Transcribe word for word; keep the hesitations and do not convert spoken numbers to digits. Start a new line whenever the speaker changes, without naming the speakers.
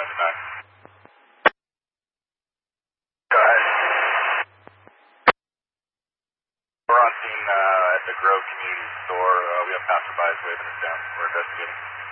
ninety-nine. Go ahead. We're on scene uh, at the Grove Community Store. Uh, we have passerbys waving us down. We're investigating.